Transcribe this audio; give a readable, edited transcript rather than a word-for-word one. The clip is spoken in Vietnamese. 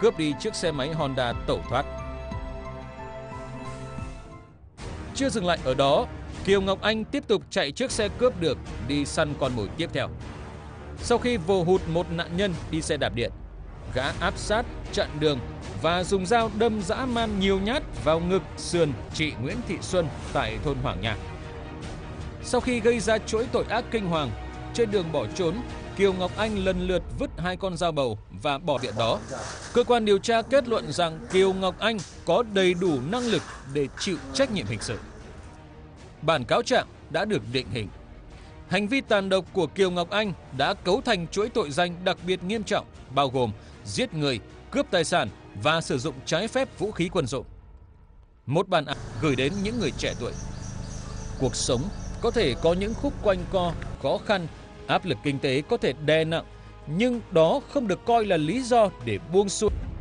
cướp đi chiếc xe máy Honda tẩu thoát. Chưa dừng lại ở đó, Kiều Ngọc Anh tiếp tục chạy chiếc xe cướp được đi săn con mồi tiếp theo. Sau khi vồ hụt một nạn nhân đi xe đạp điện, gã áp sát, chặn đường và dùng dao đâm dã man nhiều nhát vào ngực sườn chị Nguyễn Thị Xuân tại thôn Hoàng Nha. Sau khi gây ra chuỗi tội ác kinh hoàng, trên đường bỏ trốn, Kiều Ngọc Anh lần lượt vứt 2 con dao bầu và bỏ viện đó. Cơ quan điều tra kết luận rằng Kiều Ngọc Anh có đầy đủ năng lực để chịu trách nhiệm hình sự. Bản cáo trạng đã được định hình. Hành vi tàn độc của Kiều Ngọc Anh đã cấu thành chuỗi tội danh đặc biệt nghiêm trọng, bao gồm giết người, cướp tài sản và sử dụng trái phép vũ khí quân dụng. Một bản án gửi đến những người trẻ tuổi. Cuộc sống có thể có những khúc quanh co, khó khăn, áp lực kinh tế có thể đè nặng, nhưng đó không được coi là lý do để buông xuôi.